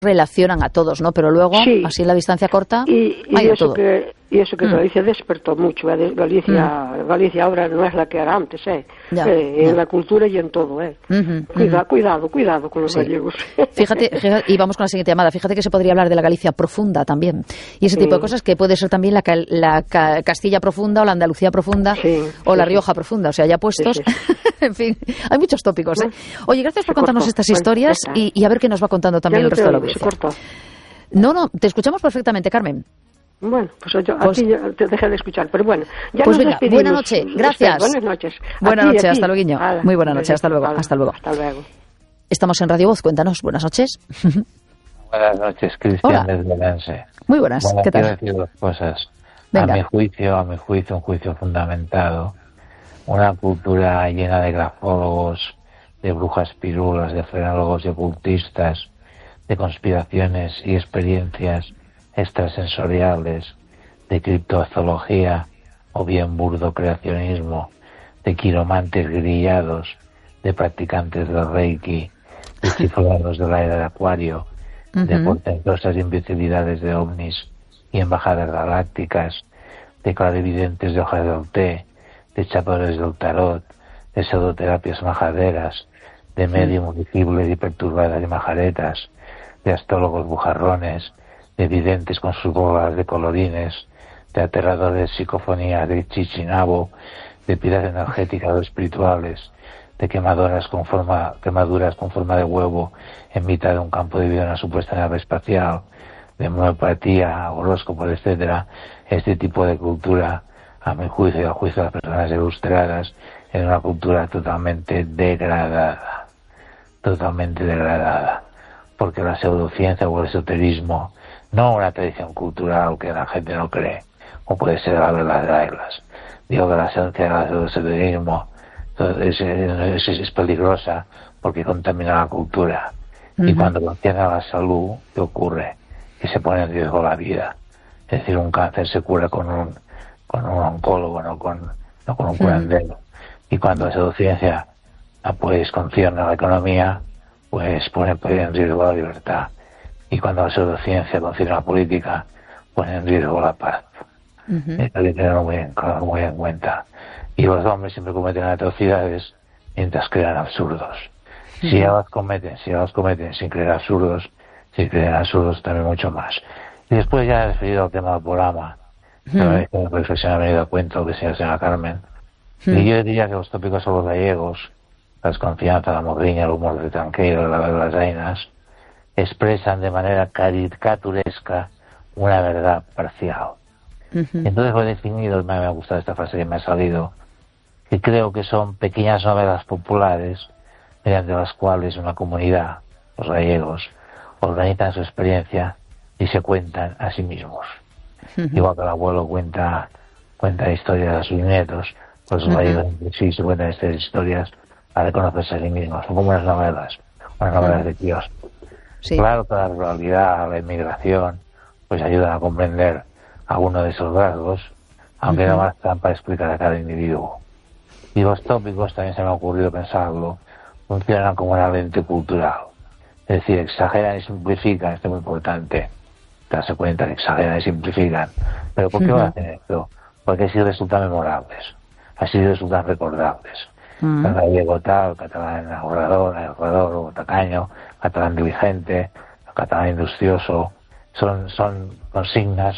relacionan a todos, ¿no? Pero luego, sí, así en la distancia corta, y hay de eso todo. y eso que Galicia despertó mucho. Galicia ahora no es la que era antes, en la cultura y en todo. Cuidado con los gallegos. Fíjate, y vamos con la siguiente llamada. Fíjate que se podría hablar de la Galicia profunda también. Y ese tipo de cosas que puede ser también la Castilla profunda o la Andalucía profunda o la Rioja profunda. O sea, ya puestos. En fin, hay muchos tópicos. Oye, gracias por contarnos estas historias y a ver qué nos va contando también el resto de la audiencia. No, te escuchamos perfectamente, Carmen. Bueno, pues yo aquí te dejé de escuchar, pero bueno, ya pues nos venga, despedimos. Buena noche, gracias. Buenas noches. Buenas noches, hasta luego. Muy buena noche, hasta luego. Hasta luego. Estamos en Radio Voz, cuéntanos, buenas noches. Buenas noches, Cristian desde Lense. Muy buenas, bueno, ¿qué tal? Quiero decir dos cosas. Venga. A mi juicio, un juicio fundamentado. Una cultura llena de grafólogos, de brujas pirulas, de frenólogos y ocultistas, de conspiraciones y experiencias extrasensoriales, de criptozoología o bien burdo creacionismo, de quiromantes grillados, de practicantes del Reiki, de chiflados de la era de Acuario, de portentosas imbecilidades de ovnis y embajadas galácticas, de clarividentes de hojas del té, de chapadores del tarot, de pseudoterapias majaderas, de medium visibles y perturbadas y majaretas, de astrólogos bujarrones, de videntes con sus bolas de colorines, de aterradores psicofonías de chichinabo, de piedras energéticas o espirituales, de quemaduras con forma de huevo en mitad de un campo de vida en una supuesta nave espacial, de homeopatía, horóscopos, etcétera. Este tipo de cultura, a mi juicio y a juicio de las personas ilustradas, es una cultura totalmente degradada, porque la pseudociencia o el esoterismo, no una tradición cultural que la gente no cree, como puede ser la de las reglas. Digo que la ciencia del esoterismo es peligrosa porque contamina la cultura. Y cuando concierne a la salud, ¿qué ocurre? Que se pone en riesgo la vida. Es decir, un cáncer se cura con un oncólogo, no con un curandero. Y cuando la pseudociencia pues concierne a la economía, pues pone en riesgo la libertad. Y cuando la pseudociencia concierne a la política, pone en riesgo la paz. Hay que tenerlo muy en cuenta. Y los hombres siempre cometen atrocidades mientras crean absurdos. Si ya los cometen sin creer absurdos, si creen absurdos también mucho más. Y después ya he referido al tema del programa, que reflexión me he dado cuenta lo que sea señora Carmen. Y yo diría que los tópicos son los gallegos, la desconfianza, la modriña, el humor de tranquilo, la de las reinas, expresan de manera caricaturesca una verdad parcial. Entonces lo he definido, me ha gustado esta frase que me ha salido, que creo que son pequeñas novelas populares mediante las cuales una comunidad, los gallegos, organizan su experiencia y se cuentan a sí mismos. Igual que el abuelo cuenta historias a sus nietos, pues los gallegos entre sí se cuentan estas historias a reconocerse a sí mismos. Son como unas novelas de tíos. Sí. Claro que la ruralidad, la inmigración, pues ayudan a comprender algunos de esos rasgos, aunque no bastan para explicar a cada individuo. Y los tópicos, también se me ha ocurrido pensarlo, funcionan como una lente cultural. Es decir, exageran y simplifican, esto es muy importante, darse cuenta que exageran y simplifican. ¿Pero por qué lo hacen esto? Porque así resultan memorables, así resultan recordables. El gallego tal, el catalán ahorrador o tacaño, el catalán diligente, el catalán industrioso, son consignas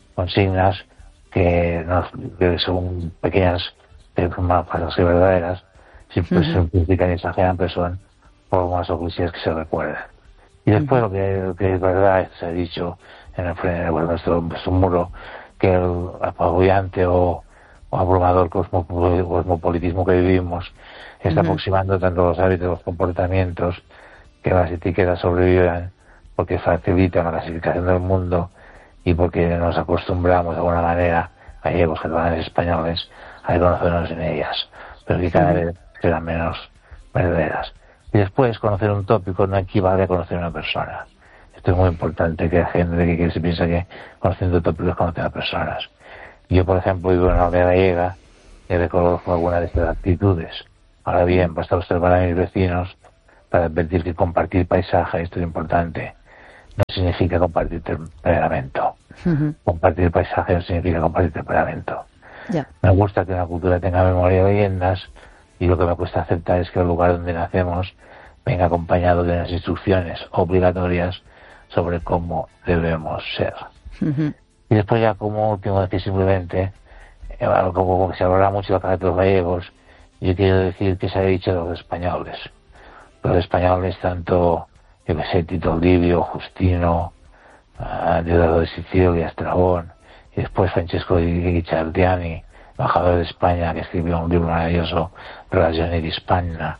que son pequeñas, más falsas que verdaderas, simplifican y exageran, pero son formas o clichés que se recuerdan. Y después lo que es verdad, esto se ha dicho en nuestro muro, que el apabullante o abrumador cosmopolitismo que vivimos está aproximando tanto los hábitos, los comportamientos, que las etiquetas sobrevivan, porque facilitan la clasificación del mundo y porque nos acostumbramos de alguna manera, gallegos, catalanes, españoles, a reconocernos en ellas, pero que cada vez serán menos verdaderas. Y después, conocer un tópico no equivale a conocer a una persona. Esto es muy importante, que hay gente que se piensa que conociendo tópicos conoce a personas. Yo, por ejemplo, vivo en la aldea gallega y reconozco algunas de estas actitudes. Ahora bien, basta observar a mis vecinos para advertir que compartir paisaje, esto es importante, no significa compartir temperamento. Compartir paisaje no significa compartir temperamento. Me gusta que una cultura tenga memoria y leyendas, y lo que me cuesta aceptar es que el lugar donde nacemos venga acompañado de unas instrucciones obligatorias sobre cómo debemos ser. Y después ya como último decir simplemente, como se hablará mucho de los gallegos, yo quiero decir que se ha dicho de los españoles. Los españoles, tanto, yo que sé, Tito Livio, Justino, Diodoro de Sicilia, Estrabón, y después Francesco Guicciardiani, embajador de España, que escribió un libro maravilloso, Relazioni di Spagna,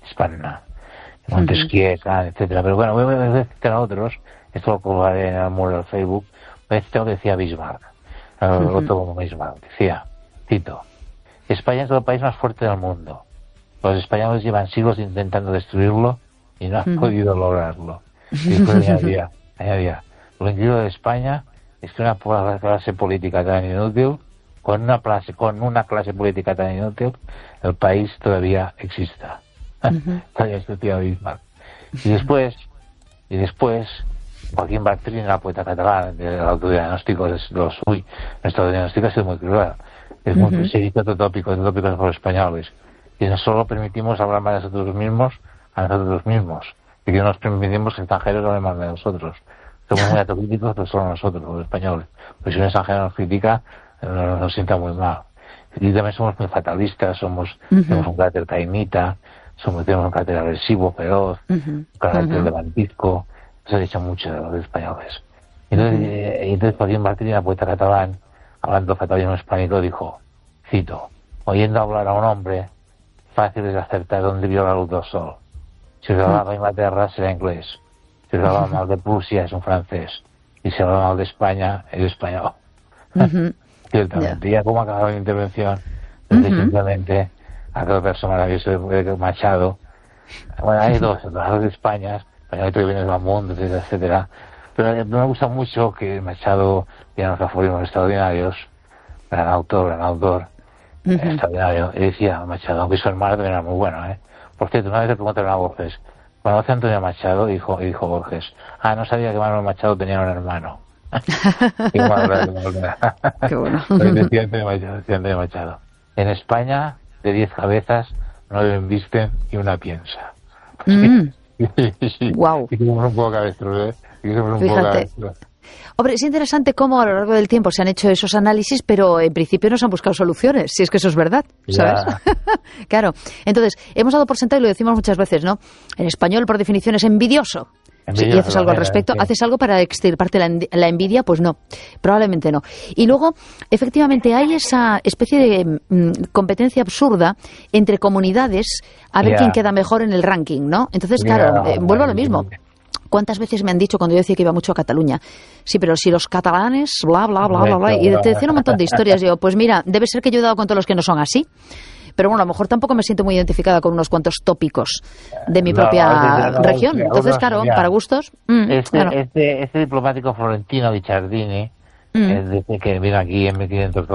Montesquieu, etcétera. Pero bueno, voy a citar a otros, esto lo colgaré en el muro del Facebook. Este que decía Bismarck, otro como Bismarck, decía, cito, España es el país más fuerte del mundo. Los españoles llevan siglos intentando destruirlo y no han podido lograrlo. Y después añadía, lo increíble de España es que una clase política tan inútil, con una clase política tan inútil, el país todavía exista. Todavía existía Bismarck. Y después Joaquín Bartrina, poeta catalán del autodiagnóstico, nuestro diagnóstico ha sido muy cruel. Es muy perseguido tópicos por los españoles. Y no solo permitimos hablar mal de nosotros mismos, y que no nos permitimos que extranjeros hablen mal de nosotros. Somos muy autocríticos, pero solo nosotros, los españoles. Pues si un extranjero nos critica, nos sienta muy mal. Y también somos muy fatalistas, tenemos un carácter caimita, tenemos un carácter agresivo, feroz, un carácter levantisco. Se ha dicho mucho de los españoles. Entonces Joaquín Bartrina, poeta catalán, hablando de fatalismo hispánico, dijo, cito, oyendo hablar a un hombre, fácil es acertar dónde vio la luz del sol. Si os hablaba de Inglaterra, será inglés. Si os hablaba mal de Prusia, es un francés. Y si hablaba mal de España, es español. Ciertamente. Ya como acabado mi intervención, simplemente aquel verso maravilloso de Machado. Bueno, hay dos de España, hay otro que viene del mundo, etcétera. Pero me gusta mucho que Machado tiene unos aforismos extraordinarios, gran autor, extraordinario. Y decía Machado, aunque su hermano también era muy bueno, Por cierto, una vez le preguntaron a Borges, ¿conoce a Antonio Machado? Y dijo Borges, no sabía que Manuel Machado tenía un hermano. Qué bueno. Decía Antonio Machado. En España, de 10 cabezas, 9 embisten y una piensa. Wow. Y somos un poco cabestros, Fíjate. Hombre, es interesante cómo a lo largo del tiempo se han hecho esos análisis, pero en principio no se han buscado soluciones, si es que eso es verdad, ¿sabes? Claro. Entonces, hemos dado por sentado y lo decimos muchas veces, ¿no? En español, por definición, es envidioso. Si haces algo al respecto, ¿haces algo para extirparte la envidia? Pues no, probablemente no. Y luego, efectivamente, hay esa especie de competencia absurda entre comunidades a ver quién queda mejor en el ranking, ¿no? Entonces, claro, vuelvo a lo mismo. ¿Cuántas veces me han dicho cuando yo decía que iba mucho a Cataluña? Sí, pero si los catalanes, bla, bla, bla, bla, bla, y te decían un montón de historias. Digo, pues mira, debe ser que yo he dado con todos los que no son así. Pero bueno, a lo mejor tampoco me siento muy identificada con unos cuantos tópicos de mi propia región. Entonces, claro, para gustos. Este diplomático florentino, Guicciardini, desde que vino aquí en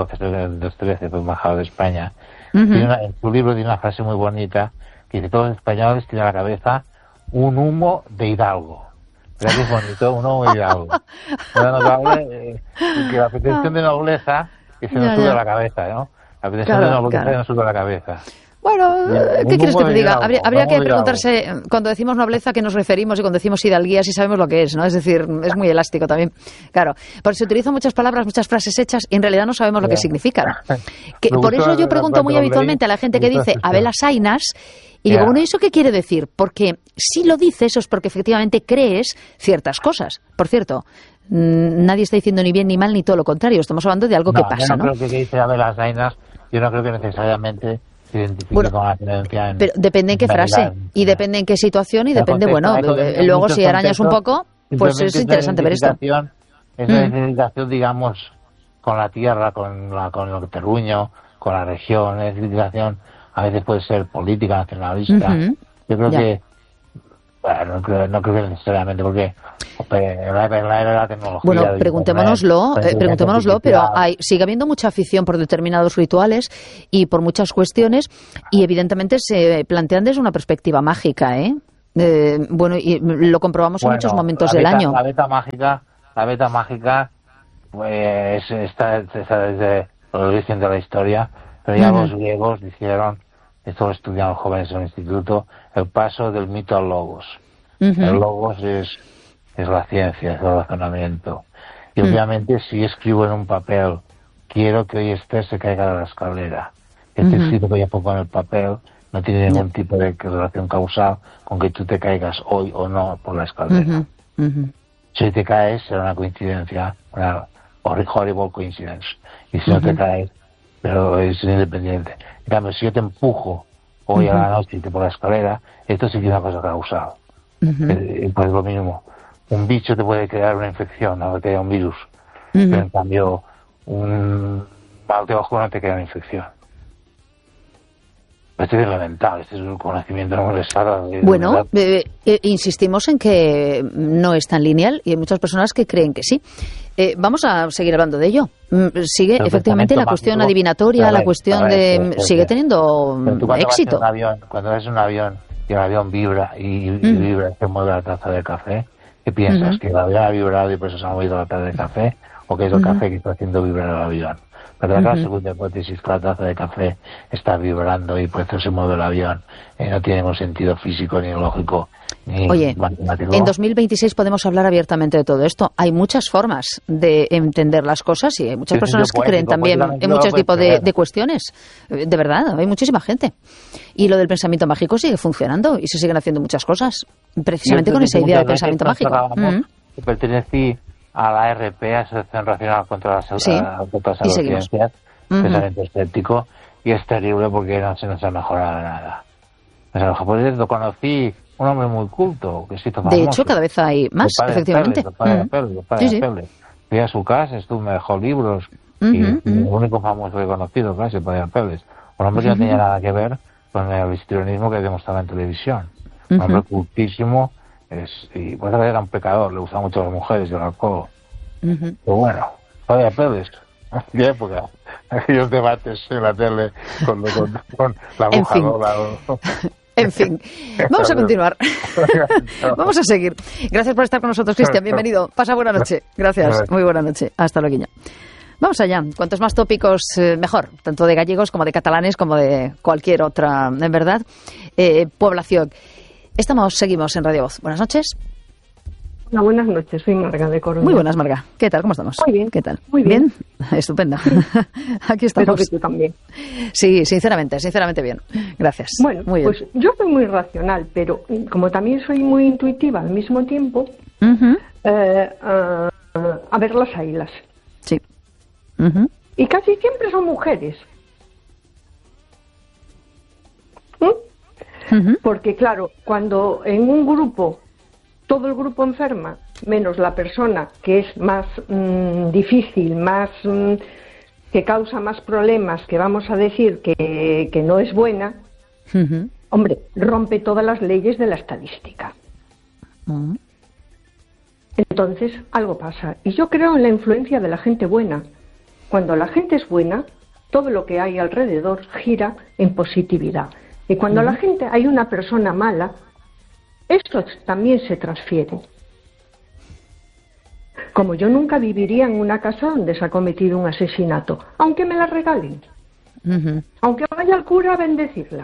1512, fue embajador de España, en su libro tiene una frase muy bonita que dice: todos los españoles tienen a la cabeza un humo de hidalgo. ¿Verdad que es bonito? Un humo de hidalgo. Una notable, que la pretensión de nobleza que se nos sube a la cabeza, ¿no? La pretensión de nobleza que nos sube a la cabeza. Bueno, ¿qué quieres que te diga? Habría que preguntarse, cuando decimos nobleza, ¿a qué nos referimos? Y cuando decimos hidalguía, si sabemos lo que es, ¿no? Es decir, es muy elástico también. Claro, porque se utilizan muchas palabras, muchas frases hechas, y en realidad no sabemos lo que significan. Por eso yo pregunto muy habitualmente a la gente que dice Abel Asainas, y digo, bueno, ¿y eso qué quiere decir? Porque si lo dices, eso es porque efectivamente crees ciertas cosas. Por cierto, nadie está diciendo ni bien ni mal, ni todo lo contrario. Estamos hablando de algo que pasa, ¿no? Yo no creo que dice Abel Asainas, yo no creo que necesariamente se identifique con la tendencia pero depende en qué frase, y depende en qué situación, y depende, luego si arañas un poco, pues es interesante ver esto. Es una identificación, digamos, con la tierra, con el terruño, con la región, es identificación, a veces puede ser política, nacionalista. Yo creo que, bueno, no creo que necesariamente, porque la era de la tecnología. Bueno, preguntémonoslo, pero sigue habiendo mucha afición por determinados rituales y por muchas cuestiones, y evidentemente se plantean desde una perspectiva mágica, ¿eh? Bueno, y lo comprobamos en muchos momentos del año. La beta mágica pues está desde los orígenes de la historia, pero ya los griegos dijeron, esto lo estudian los jóvenes en el instituto, el paso del mito al logos. El logos es la ciencia, es el razonamiento. Y obviamente si escribo en un papel, quiero que hoy Esther se caiga de la escalera. Este escrito que ya pongo en el papel no tiene ningún tipo de relación causal con que tú te caigas hoy o no por la escalera. Si hoy te caes será una coincidencia, una horrible coincidence. Y si no te caes, pero es independiente. En cambio, si yo te empujo hoy a la noche por la escalera, esto sí que es una cosa causal. Pues lo mismo. Un bicho te puede crear una infección, aunque haya un virus. Pero en cambio, un mal de ojo no te crea una infección. Este es elemental, este es un conocimiento no molestado. Bueno, insistimos en que no es tan lineal y hay muchas personas que creen que sí. Vamos a seguir hablando de ello. Sigue, efectivamente, la cuestión adivinatoria, la cuestión de... sigue teniendo éxito. Cuando ves un avión y el avión vibra y vibra, se mueve la taza de café, ¿qué piensas? ¿Que el avión ha vibrado y por eso se ha movido la taza de café? ¿O que es el café que está haciendo vibrar el avión? Pero la segunda hipótesis, que la taza de café está vibrando y por eso se mueve el avión, no tiene ningún sentido físico, ni lógico, ni matemático. En 2026 podemos hablar abiertamente de todo esto. Hay muchas formas de entender las cosas y hay muchas personas que creen también en muchos tipos de cuestiones. De verdad, hay muchísima gente. Y lo del pensamiento mágico sigue funcionando y se siguen haciendo muchas cosas, precisamente con esa idea de pensamiento mágico. Pertenecí a la RP, Asociación Racional contra las Pseudociencias, pensamiento escéptico, y es terrible porque no se nos ha mejorado nada. Por eso conocí un hombre muy culto, que se hizo famoso. De hecho, cada vez hay más, efectivamente. El padre Pérez. Fui a su casa, me dejó libros, y el único famoso que he conocido, claro, es el padre Pérez. Un hombre que no tenía nada que ver con el histrionismo que demostraba en televisión. Un hombre cultísimo, y pues era un pecador, le gustaban mucho las mujeres y el alcohol. Pero bueno, Padre Pérez, de época, aquellos debates en la tele con la bujadora. En fin, vamos a continuar. Vamos a seguir. Gracias por estar con nosotros, Cristian. Bienvenido. Pasa buena noche. Gracias. Muy buena noche. Hasta luego. Vamos allá. Cuantos más tópicos, mejor. Tanto de gallegos como de catalanes como de cualquier otra, en verdad, población. Seguimos en Radio Voz. Buenas noches. Hola, buenas noches. Soy Marga de Coruña. Muy buenas, Marga. ¿Qué tal? ¿Cómo estamos? Muy bien. ¿Qué tal? Muy bien. Estupendo. Aquí estamos. Espero que tú también. Sí, sinceramente bien. Gracias. Bueno, muy bien. Pues yo soy muy racional, pero como también soy muy intuitiva al mismo tiempo, a ver las ailas. Sí. Y casi siempre son mujeres. Porque claro, cuando en un grupo todo el grupo enferma, menos la persona que es más difícil, más que causa más problemas, que vamos a decir que no es buena, hombre, rompe todas las leyes de la estadística. Entonces, algo pasa. Y yo creo en la influencia de la gente buena. Cuando la gente es buena, todo lo que hay alrededor gira en positividad. Y cuando la gente hay una persona mala, esto también se transfiere. Como yo nunca viviría en una casa donde se ha cometido un asesinato, aunque me la regalen, aunque vaya al cura a bendecirla.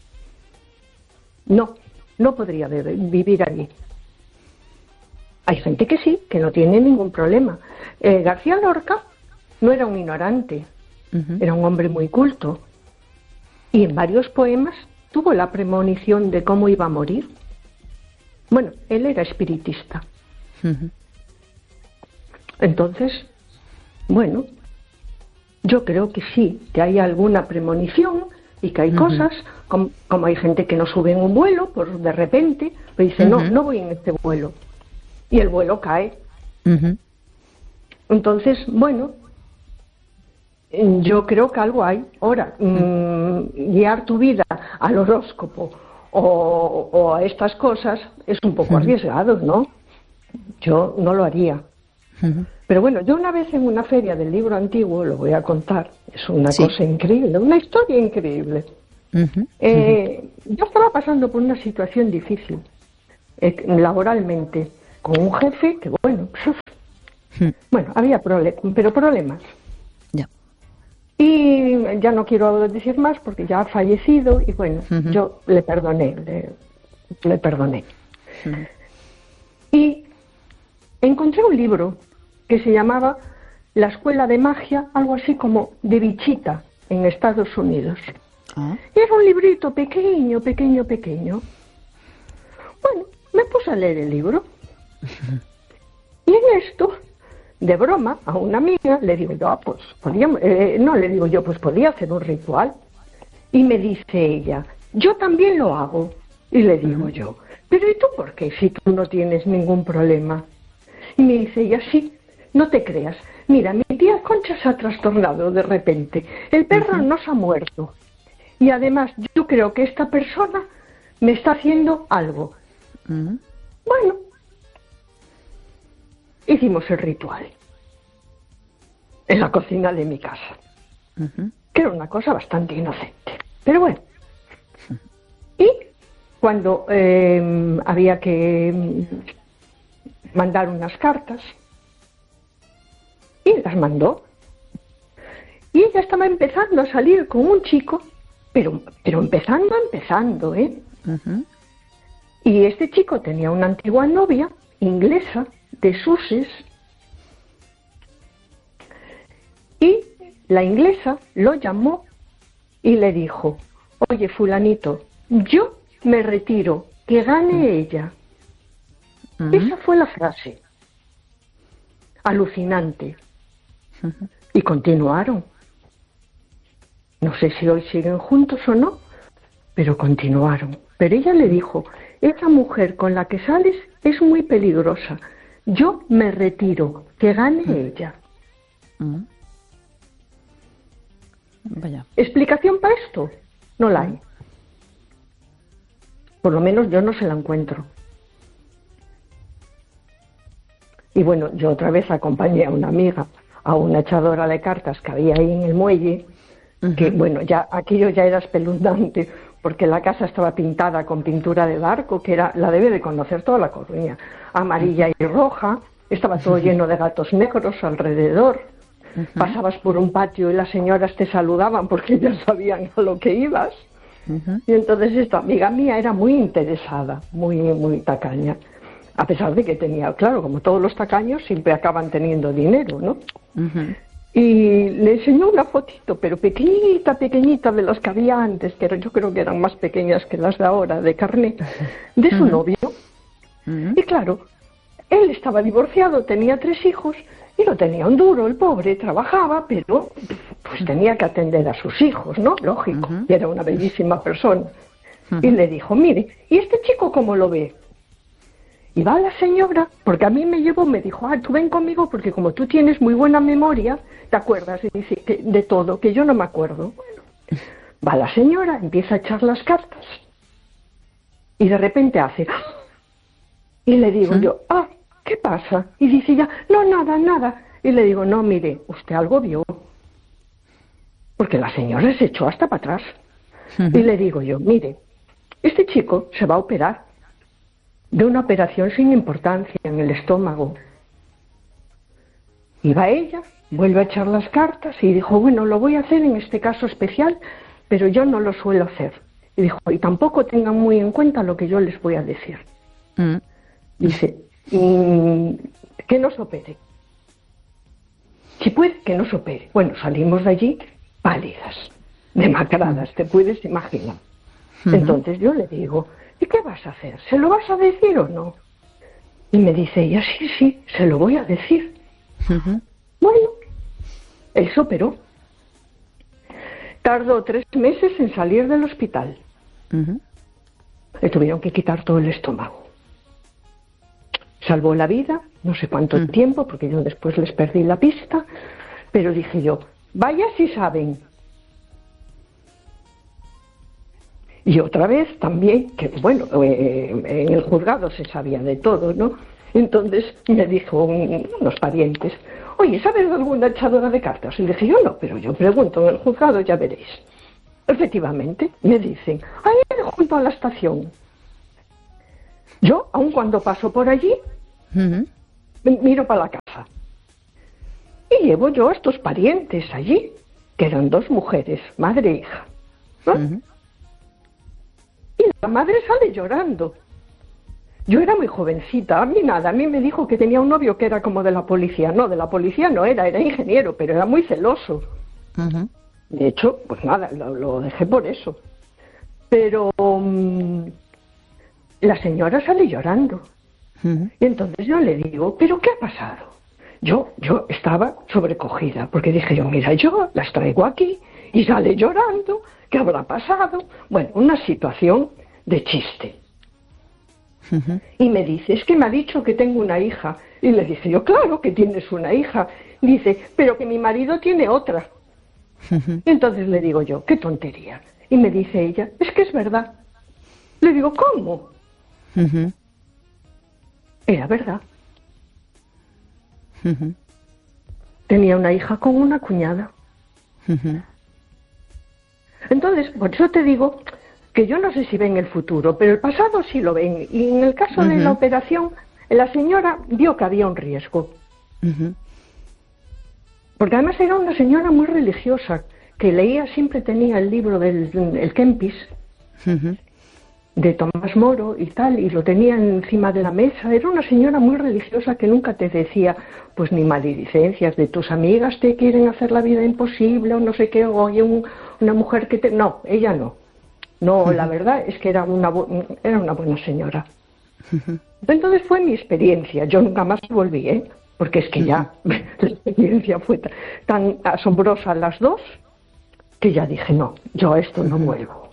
No podría vivir allí. Hay gente que sí, que no tiene ningún problema. García Lorca no era un ignorante, era un hombre muy culto. Y en varios poemas tuvo la premonición de cómo iba a morir. Bueno, él era espiritista. Entonces, bueno, yo creo que sí, que hay alguna premonición y que hay cosas, como hay gente que no sube en un vuelo, por de repente, pues dice, no voy en este vuelo. Y el vuelo cae. Entonces, bueno, yo creo que algo hay. Ahora, guiar tu vida al horóscopo o a estas cosas es un poco arriesgado, ¿no? Yo no lo haría. Pero bueno, yo una vez en una feria del libro antiguo, lo voy a contar, es una cosa increíble, una historia increíble. Yo estaba pasando por una situación difícil laboralmente con un jefe que, bueno, había problemas. Ya. Y ya no quiero decir más porque ya ha fallecido y, bueno, yo le perdoné. Y encontré un libro que se llamaba La Escuela de Magia, algo así como de Bichita, en Estados Unidos. Y era un librito pequeño. Bueno, me puse a leer el libro. Y en esto, de broma, a una amiga le digo yo, pues podía hacer un ritual. Y me dice ella, yo también lo hago. Y le digo yo, pero ¿y tú por qué si tú no tienes ningún problema? Y me dice ella, sí, no te creas. Mira, mi tía Concha se ha trastornado de repente. El perro no se ha muerto. Y además yo creo que esta persona me está haciendo algo. Bueno, hicimos el ritual en la cocina de mi casa, que era una cosa bastante inocente. Pero bueno, y cuando había que mandar unas cartas, y las mandó, y ella estaba empezando a salir con un chico, pero empezando, Y este chico tenía una antigua novia inglesa de Sussex, y la inglesa lo llamó y le dijo, oye, fulanito, yo me retiro, que gane ella. Esa fue la frase. Alucinante. Y continuaron. No sé si hoy siguen juntos o no, pero continuaron. Pero ella le dijo, esa mujer con la que sales es muy peligrosa. Yo me retiro, que gane ella. Vaya. ¿Explicación para esto? No la hay. Por lo menos yo no se la encuentro. Y bueno, yo otra vez acompañé a una amiga a una echadora de cartas que había ahí en el muelle, que bueno, ya aquello ya era espeluznante, porque la casa estaba pintada con pintura de barco, que era, la debe de conocer toda La Coruña, amarilla y roja, estaba todo lleno de gatos negros alrededor, pasabas por un patio y las señoras te saludaban porque ya sabían a lo que ibas, y entonces esta amiga mía era muy interesada, muy tacaña, a pesar de que tenía, claro, como todos los tacaños siempre acaban teniendo dinero, ¿no? Y le enseñó una fotito, pero pequeñita, de las que había antes, que yo creo que eran más pequeñas que las de ahora, de carné, de su novio. Y claro, él estaba divorciado, tenía 3 hijos, y lo tenía un duro, el pobre, trabajaba, pero pues tenía que atender a sus hijos, ¿no? Lógico, y era una bellísima persona. Y le dijo, mire, ¿y este chico cómo lo ve? Y va la señora, porque a mí me dijo, tú ven conmigo porque como tú tienes muy buena memoria, te acuerdas de todo, que yo no me acuerdo. Bueno, va la señora, empieza a echar las cartas y de repente hace, y le digo yo, ¿qué pasa? Y dice ella, no, nada. Y le digo, no, mire, usted algo vio. Porque la señora se echó hasta para atrás. Y le digo yo, mire, este chico se va a operar de una operación sin importancia en el estómago. Y va ella, vuelve a echar las cartas y dijo, bueno, lo voy a hacer en este caso especial, pero yo no lo suelo hacer. Y dijo, y tampoco tengan muy en cuenta lo que yo les voy a decir. Dice, que no se opere. Si puede, que no se opere. Bueno, salimos de allí pálidas, demacradas, te puedes imaginar. Entonces yo le digo, ¿y qué vas a hacer? ¿Se lo vas a decir o no? Y me dice ella, sí, se lo voy a decir. Bueno, él se operó. Tardó 3 meses en salir del hospital. Le tuvieron que quitar todo el estómago. Salvó la vida, no sé cuánto tiempo, porque yo después les perdí la pista, pero dije yo, vaya si saben. Y otra vez también, que bueno, en el juzgado se sabía de todo, ¿no? Entonces me dijo unos parientes, oye, ¿sabes de alguna echadora de cartas? Y le dije, yo no, pero yo pregunto en el juzgado, ya veréis. Efectivamente, me dicen, ahí junto a la estación. Yo, aun cuando paso por allí, miro para la casa. Y llevo yo a estos parientes allí, que eran 2 mujeres, madre e hija, ¿no? Y la madre sale llorando. Yo era muy jovencita, a mí me dijo que tenía un novio que era como de la policía. No, de la policía no era ingeniero, pero era muy celoso. De hecho, pues nada, lo dejé por eso. Pero la señora sale llorando. Y entonces yo le digo, ¿pero qué ha pasado? Yo estaba sobrecogida, porque dije yo, mira, yo las traigo aquí y sale llorando, ¿qué habrá pasado? Bueno, una situación de chiste. Y me dice, es que me ha dicho que tengo una hija. Y le dije yo, claro que tienes una hija. Dice, pero que mi marido tiene otra. Y entonces le digo yo, qué tontería. Y me dice ella, es que es verdad. Le digo, ¿cómo? Era verdad. Tenía una hija con una cuñada. Entonces, por eso te digo que yo no sé si ven el futuro, pero el pasado sí lo ven. Y en el caso de la operación, la señora vio que había un riesgo. Porque además era una señora muy religiosa, que leía, siempre tenía el libro del Kempis, de Tomás Moro y tal, y lo tenía encima de la mesa. Era una señora muy religiosa que nunca te decía, pues ni maledicencias de tus amigas te quieren hacer la vida imposible, o no sé qué, o oye, una mujer que te... No, ella no. No, la verdad es que era una buena señora. Entonces fue mi experiencia. Yo nunca más volví, ¿eh? Porque es que ya la experiencia fue tan asombrosa las 2 que ya dije, no, yo a esto no vuelvo.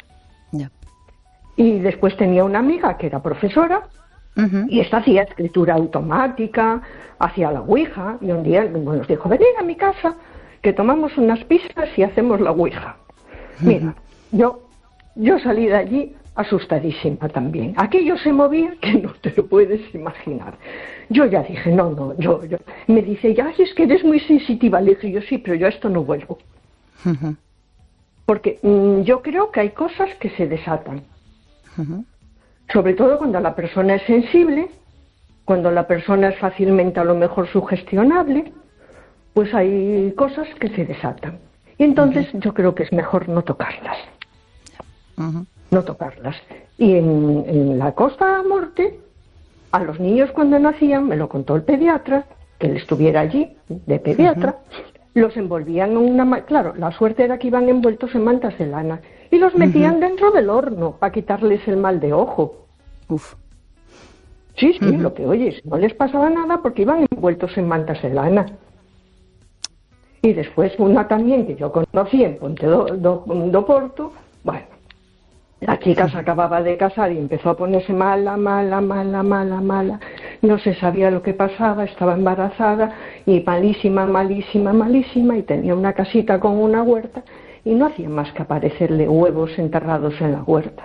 Y después tenía una amiga que era profesora y esta hacía escritura automática, hacía la ouija, y un día nos dijo, venid a mi casa, que tomamos unas pizzas y hacemos la ouija. Mira, yo salí de allí asustadísima también. Aquello se movía que no te lo puedes imaginar. Yo ya dije, no, yo. Me dice, ya, es que eres muy sensitiva. Le dije yo, sí, pero yo a esto no vuelvo. Porque yo creo que hay cosas que se desatan. Sobre todo cuando la persona es sensible, cuando la persona es fácilmente a lo mejor sugestionable, pues hay cosas que se desatan. Y entonces yo creo que es mejor no tocarlas. No tocarlas. Y en la Costa Morte, a los niños cuando nacían, me lo contó el pediatra, que él estuviera allí, de pediatra, los envolvían en una... Claro, la suerte era que iban envueltos en mantas de lana, y los metían dentro del horno para quitarles el mal de ojo. Sí, lo que oyes, no les pasaba nada porque iban envueltos en mantas de lana. Y después una también que yo conocí en Ponte do Porto, bueno, la chica se acababa de casar y empezó a ponerse mala, no se sabía lo que pasaba, estaba embarazada y malísima, y tenía una casita con una huerta y no hacía más que aparecerle huevos enterrados en la huerta.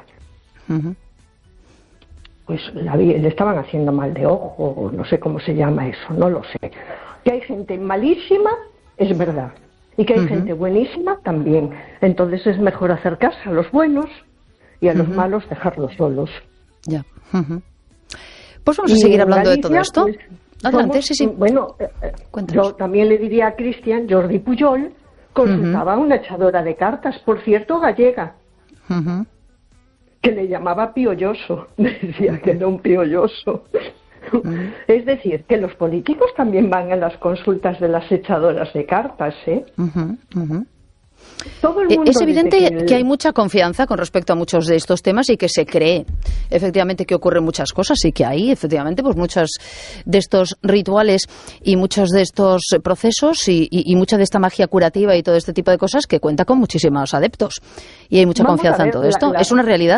Pues le estaban haciendo mal de ojo, no sé cómo se llama eso, no lo sé. Que hay gente malísima, es verdad, y que hay gente buenísima también. Entonces es mejor hacer caso a los buenos y a los malos dejarlos solos. Ya. Pues vamos a seguir hablando Galicia, de todo esto. Pues, Adelante, sí. Bueno, yo también le diría a Cristian, Jordi Pujol consultaba a una echadora de cartas, por cierto, gallega, que le llamaba piolloso, decía que era un piolloso. Es decir, que los políticos también van a las consultas de las echadoras de cartas, ¿eh? Todo el mundo es evidente que hay mucha confianza con respecto a muchos de estos temas y que se cree efectivamente que ocurren muchas cosas y que hay efectivamente pues muchos de estos rituales y muchos de estos procesos y mucha de esta magia curativa y todo este tipo de cosas que cuenta con muchísimos adeptos y hay mucha confianza en todo esto. Es una realidad.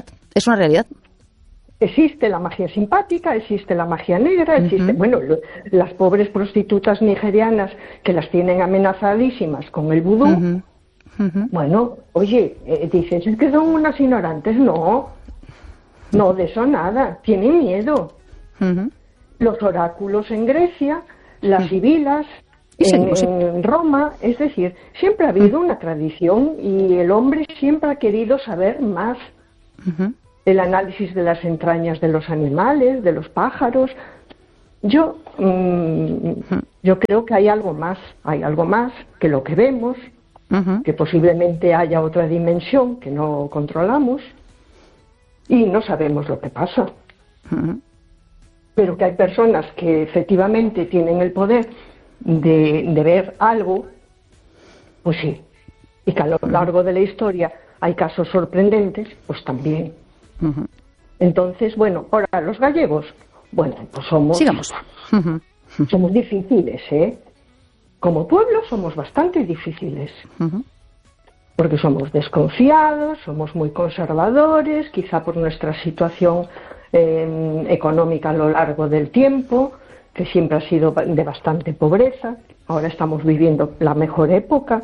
Existe la magia simpática, existe la magia negra, existe, bueno, las pobres prostitutas nigerianas que las tienen amenazadísimas con el vudú. Bueno, oye, dices, es que son unas ignorantes. No, de eso nada, tienen miedo. Los oráculos en Grecia, las sibilas en Roma, es decir, siempre ha habido una tradición y el hombre siempre ha querido saber más. el análisis de las entrañas de los animales, de los pájaros. Yo creo que hay algo más que lo que vemos, que posiblemente haya otra dimensión que no controlamos y no sabemos lo que pasa. Pero que hay personas que efectivamente tienen el poder de ver algo, pues sí. Y que a lo largo de la historia hay casos sorprendentes, pues también. Entonces, bueno, ahora los gallegos, bueno, pues somos difíciles, ¿eh? Como pueblo somos bastante difíciles. Porque somos desconfiados, somos muy conservadores, quizá por nuestra situación económica a lo largo del tiempo, que siempre ha sido de bastante pobreza. Ahora estamos viviendo la mejor época.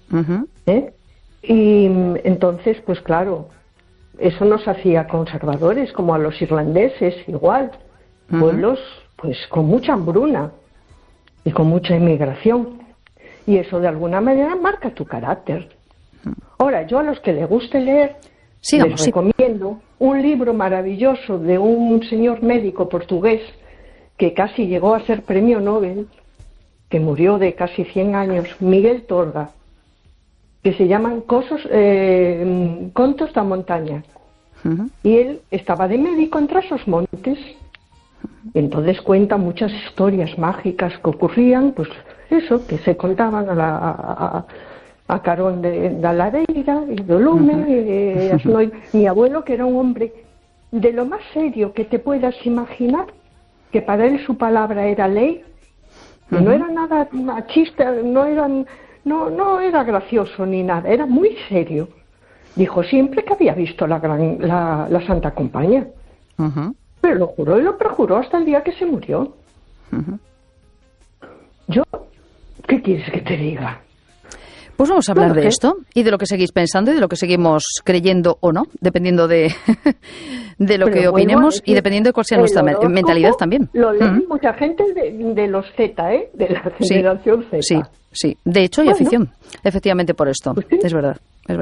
Y entonces, pues claro, eso nos hacía conservadores, como a los irlandeses igual, pueblos pues con mucha hambruna y con mucha inmigración, y eso de alguna manera marca tu carácter. Ahora, yo a los que les guste leer, les recomiendo un libro maravilloso de un señor médico portugués que casi llegó a ser premio Nobel, que murió de casi 100 años, Miguel Torga, que se llaman Contos da Montaña. Y él estaba de médico entre esos montes. Entonces cuenta muchas historias mágicas que ocurrían, pues eso, que se contaban a carón da lareira e do lume, mi abuelo, que era un hombre de lo más serio que te puedas imaginar, que para él su palabra era ley, no era nada machista, no era gracioso ni nada, era muy serio. Dijo siempre que había visto la Santa Compañía, pero lo juró y lo perjuró hasta el día que se murió. Yo, ¿qué quieres que te diga? Pues vamos a hablar de esto y de lo que seguís pensando y de lo que seguimos creyendo o no, dependiendo de lo que opinemos y dependiendo de cuál sea nuestra mentalidad también. Lo lee mucha gente de los Z, de la generación Z. Sí. De hecho, hay afición, efectivamente, por esto. Pues sí. Es verdad.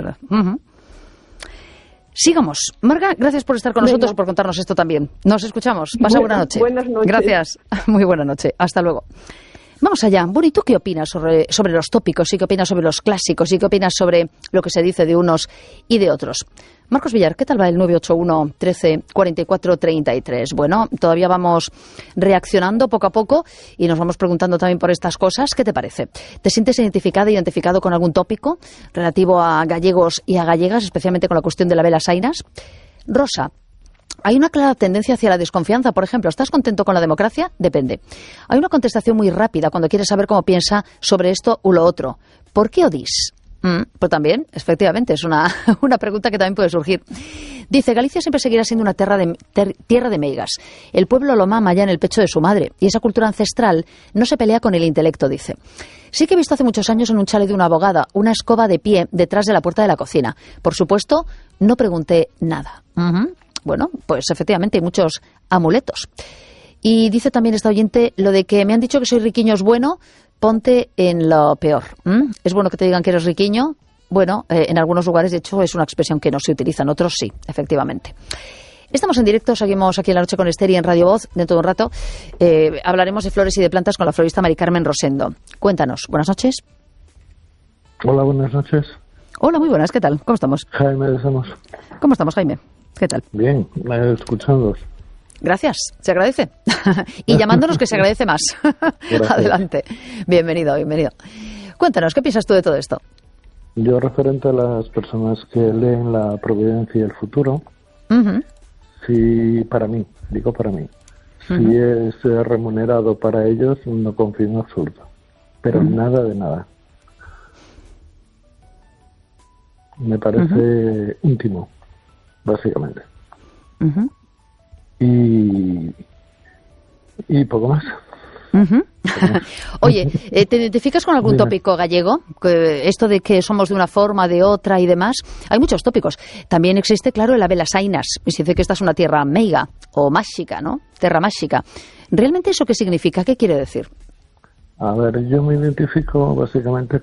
Sigamos. Marga, gracias por estar con nosotros y por contarnos esto también. Nos escuchamos. Pasa buena noche. Buenas noches. Gracias. Muy buena noche. Hasta luego. Vamos allá. Bueno, ¿y tú qué opinas sobre los tópicos? ¿Y qué opinas sobre los clásicos? ¿Y qué opinas sobre lo que se dice de unos y de otros? Marcos Villar, ¿qué tal va el 981 13 44 33? Bueno, todavía vamos reaccionando poco a poco y nos vamos preguntando también por estas cosas. ¿Qué te parece? ¿Te sientes identificado con algún tópico relativo a gallegos y a gallegas, especialmente con la cuestión de la vela sainas? Rosa, hay una clara tendencia hacia la desconfianza. Por ejemplo, ¿estás contento con la democracia? Depende. Hay una contestación muy rápida cuando quieres saber cómo piensa sobre esto u lo otro. ¿Por qué odís? Pues también, efectivamente, es una pregunta que también puede surgir. Dice, Galicia siempre seguirá siendo una tierra de meigas. El pueblo lo mama ya en el pecho de su madre. Y esa cultura ancestral no se pelea con el intelecto, dice. Sí que he visto hace muchos años en un chalet de una abogada una escoba de pie detrás de la puerta de la cocina. Por supuesto, no pregunté nada. Bueno, pues efectivamente hay muchos amuletos. Y dice también esta oyente, lo de que me han dicho que soy riquiño es bueno, ponte en lo peor. ¿Es bueno que te digan que eres riquiño? Bueno, en algunos lugares, de hecho, es una expresión que no se utiliza, en otros sí, efectivamente. Estamos en directo, seguimos aquí en La Noche con Esther y en Radio Voz. Dentro de un rato hablaremos de flores y de plantas con la florista Mari Carmen Rosendo. Cuéntanos, buenas noches. Hola, buenas noches. Hola, muy buenas, ¿qué tal? ¿Cómo estamos? Jaime de Samos. ¿Cómo estamos, Jaime? ¿Qué tal? Bien, escuchándoos. Gracias, se agradece. Y llamándonos que se agradece más. Adelante. Bienvenido. Cuéntanos, ¿qué piensas tú de todo esto? Yo, referente a las personas que leen la providencia y el futuro, sí, para mí, si es remunerado para ellos, no confío en absoluto. Pero nada de nada. Me parece íntimo, básicamente. Y poco más. Oye, ¿te identificas con algún tópico gallego? Esto de que somos de una forma, de otra y demás. Hay muchos tópicos. También existe, claro, el Abel Sainas. Y se dice que esta es una tierra meiga o máxica, ¿no? Terra máxica. ¿Realmente eso qué significa? ¿Qué quiere decir? A ver, yo me identifico básicamente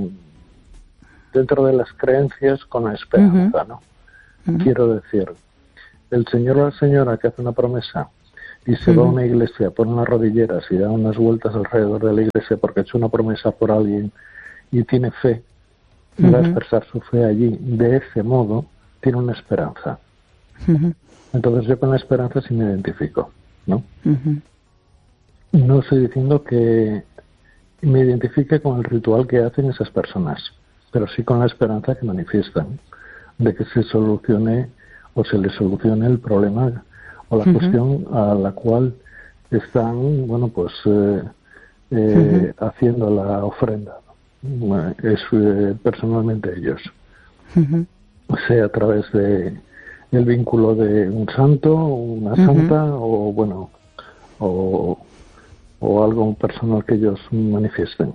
dentro de las creencias, con la esperanza, ¿no? Quiero decir, el señor o la señora que hace una promesa y se va a una iglesia, pone unas rodilleras y da unas vueltas alrededor de la iglesia porque ha hecho una promesa por alguien y tiene fe, y va a expresar su fe allí, de ese modo tiene una esperanza. Entonces yo con la esperanza sí me identifico, ¿no? No estoy diciendo que me identifique con el ritual que hacen esas personas, pero sí con la esperanza que manifiestan de que se solucione o se les solucione el problema o la cuestión a la cual están, bueno, pues haciendo la ofrenda. Es personalmente ellos, sea a través de el vínculo de un santo, una santa, o bueno, o algo personal que ellos manifiesten.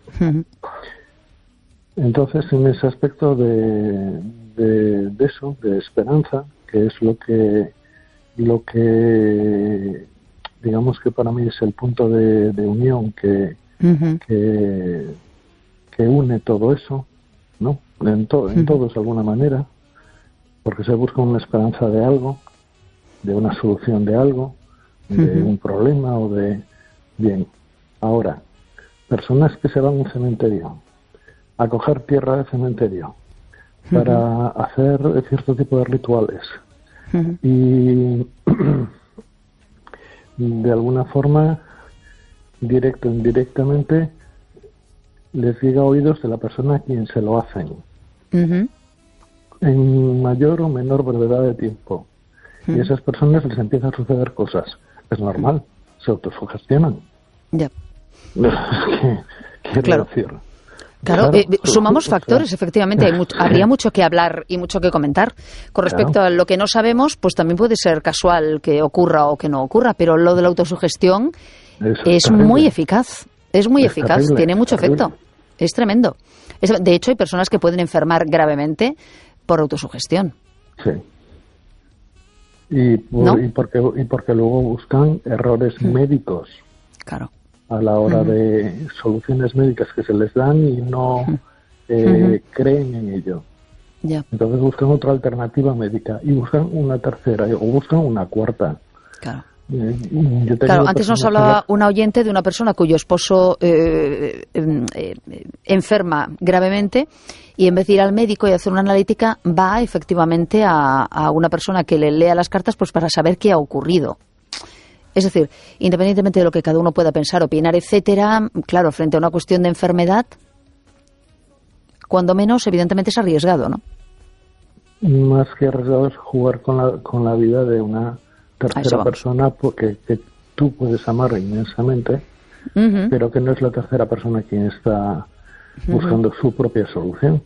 Entonces, en ese aspecto de eso, de esperanza, que es lo que digamos que para mí es el punto de unión que une todo eso, ¿no? En todos de alguna manera, porque se busca una esperanza de algo, de una solución de algo, de un problema o de... Bien, ahora, personas que se van a un cementerio, a coger tierra de cementerio, para hacer cierto tipo de rituales, y de alguna forma, directo o indirectamente, les llega a oídos de la persona a quien se lo hacen, en mayor o menor brevedad de tiempo. Y a esas personas les empiezan a suceder cosas. Es normal, se autosugestionan. Ya. Claro. Decir. Claro, sumamos factores, efectivamente. Habría mucho que hablar y mucho que comentar. Con respecto a lo que no sabemos, pues también puede ser casual que ocurra o que no ocurra, pero lo de la autosugestión es muy eficaz. Es muy eficaz, terrible, tiene mucho efecto. Es tremendo. De hecho, hay personas que pueden enfermar gravemente por autosugestión. Sí. Y porque luego buscan errores médicos. Claro. A la hora de soluciones médicas que se les dan y no creen en ello. Ya. Entonces buscan otra alternativa médica y buscan una tercera o buscan una cuarta. Claro. Claro, antes nos hablaba una oyente de una persona cuyo esposo enferma gravemente y en vez de ir al médico y hacer una analítica va efectivamente a una persona que le lea las cartas pues para saber qué ha ocurrido. Es decir, independientemente de lo que cada uno pueda pensar, opinar, etcétera, claro, frente a una cuestión de enfermedad, cuando menos, evidentemente es arriesgado, ¿no? Más que arriesgado es jugar con la vida de una tercera persona porque que tú puedes amar inmensamente, pero que no es la tercera persona quien está buscando su propia solución.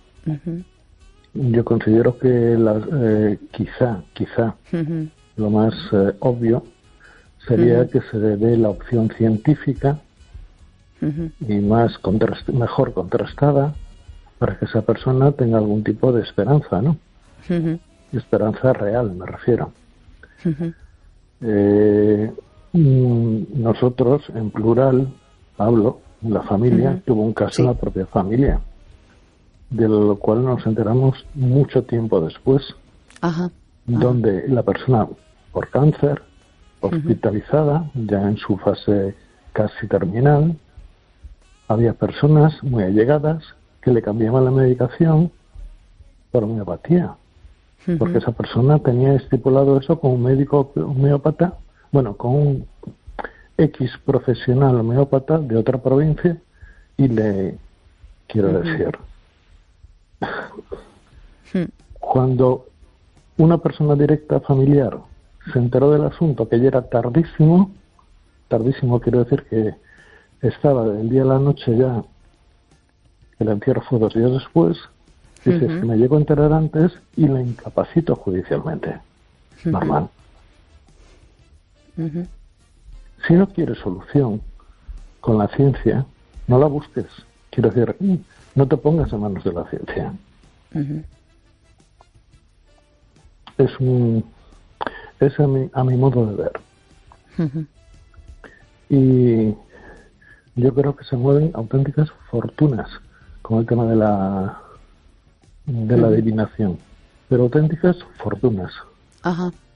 Yo considero que quizá lo más obvio sería que se le dé la opción científica y mejor contrastada para que esa persona tenga algún tipo de esperanza, ¿no? Esperanza real, me refiero. Nosotros, en plural, hablo, la familia, tuvo un caso en la propia familia, de lo cual nos enteramos mucho tiempo después, donde la persona, por cáncer, hospitalizada, ya en su fase casi terminal, había personas muy allegadas que le cambiaban la medicación por homeopatía, porque esa persona tenía estipulado eso con un médico homeópata, bueno, con un X profesional homeópata de otra provincia, y le quiero decir, cuando una persona directa familiar se enteró del asunto, que ya era tardísimo quiero decir que estaba del día a la noche ya, el entierro fue 2 días después, dice, es que me llego a enterar antes y la incapacito judicialmente. Normal. Si no quieres solución con la ciencia, no la busques. Quiero decir, no te pongas en manos de la ciencia. Es a mi modo de ver. Y yo creo que se mueven auténticas fortunas con el tema de la adivinación, pero auténticas fortunas.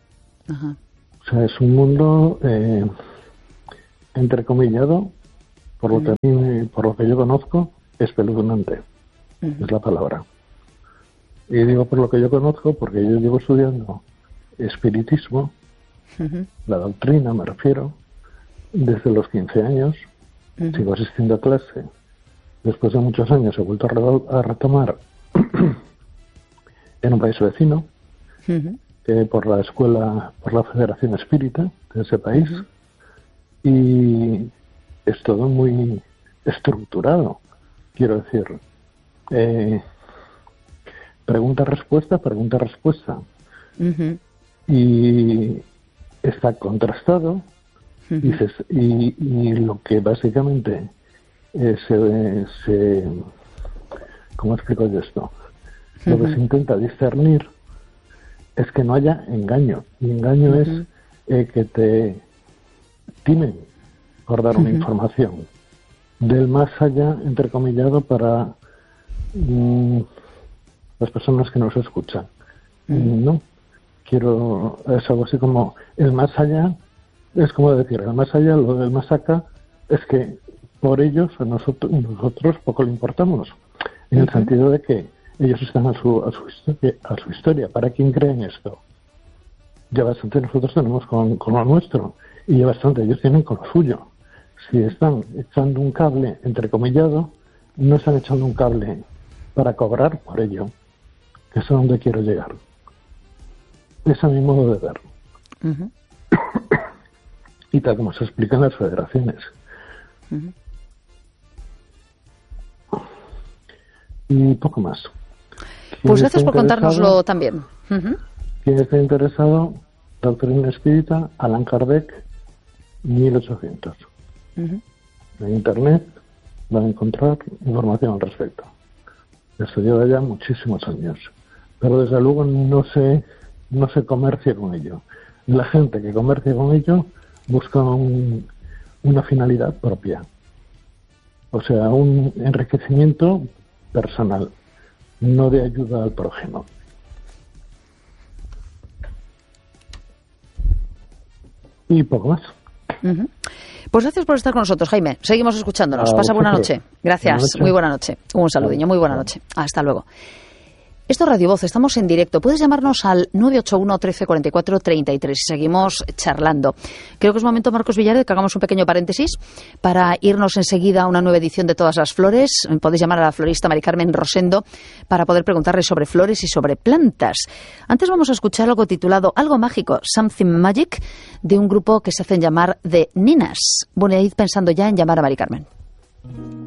Ajá. O sea, es un mundo entrecomillado, por lo que yo conozco, espeluznante. Es la palabra. Y digo por lo que yo conozco porque yo llevo estudiando espiritismo, la doctrina me refiero, desde los 15 años, sigo asistiendo a clase. Después de muchos años he vuelto a retomar en un país vecino, por la escuela, por la Federación Espírita de ese país, y es todo muy estructurado. Quiero decir, pregunta-respuesta, pregunta-respuesta. Y está contrastado, y lo que básicamente ¿cómo explico yo esto? Lo que se intenta discernir es que no haya engaño. Y engaño es que te timen por dar una información del más allá, entrecomillado, para las personas que nos escuchan. No, es algo así como el más allá, es como decir, el más allá, lo del más acá, es que por ellos a nosotros poco le importamos, en el sentido de que ellos están a su historia. ¿Para quién creen esto? Ya bastante nosotros tenemos con lo nuestro, y ya bastante ellos tienen con lo suyo. Si están echando un cable entrecomillado, no están echando un cable para cobrar por ello, que es a donde quiero llegar. Es a mi modo de ver. Y tal como se explica en las federaciones. Y poco más. Pues gracias por contárnoslo también. Quien esté interesado, doctrina espírita, Allan Kardec, 1800. En internet van a encontrar información al respecto. Esto lleva ya muchísimos años, pero desde luego no se comercia con ello. La gente que comercia con ello busca una finalidad propia, o sea, un enriquecimiento personal, no de ayuda al prójimo. Y poco más. Pues gracias por estar con nosotros, Jaime. Seguimos escuchándonos. Pasa buena noche. Gracias. Muy buena noche. Un saludiño. Muy buena noche. Hasta luego. Esto es Radio Voz, estamos en directo. Puedes llamarnos al 981 13 44 33 y seguimos charlando. Creo que es momento, Marcos Villar, de que hagamos un pequeño paréntesis para irnos enseguida a una nueva edición de Todas las Flores. Podéis llamar a la florista Mari Carmen Rosendo para poder preguntarle sobre flores y sobre plantas. Antes vamos a escuchar algo titulado Algo Mágico, Something Magic, de un grupo que se hacen llamar The Ninas. Bueno, id pensando ya en llamar a Mari Carmen.